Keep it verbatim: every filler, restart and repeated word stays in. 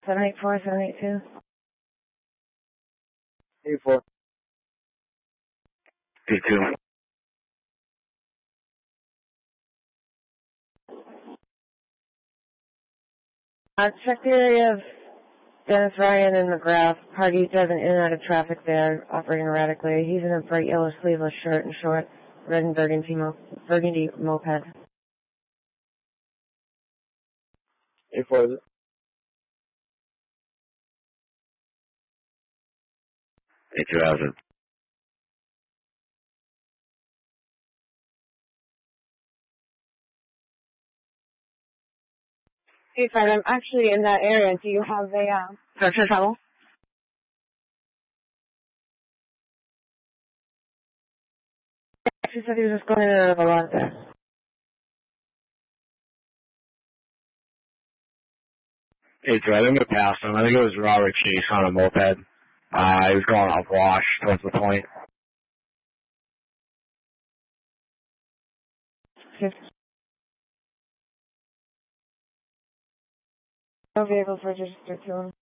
seven eight four, seven eight two. eight four. eight two. Uh, check the area of Dennis Ryan and McGrath. Party driving in and out of traffic there, operating erratically. He's in a bright yellow sleeveless shirt and short, red and burgundy, mo burgundy moped. eight four, is it? eight two has it. Hey, Fred, I'm actually in that area. Do you have a uh, direction of travel? She said he was just going in and out of a lot there. eight two, I think it passed him. I think it was Robert Chase on a moped. Uh, he was going off wash towards the point. Just no vehicles registered to him.